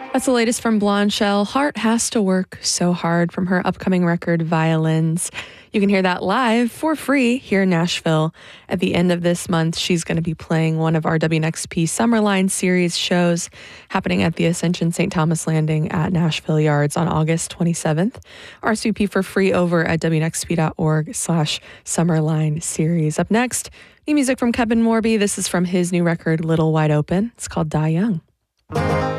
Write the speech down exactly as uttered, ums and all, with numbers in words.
That's the latest from Blonde Shell. Heart Has to Work So Hard from her upcoming record, Violins. You can hear that live for free here in Nashville. At the end of this month, she's going to be playing one of our W N X P Summerline Series shows happening at the Ascension Saint Thomas Landing at Nashville Yards on August twenty-seventh. R S V P for free over at W N X P dot org slash Summerline Series. Up next, new music from Kevin Morby. This is from his new record, Little Wide Open. It's called Die Young.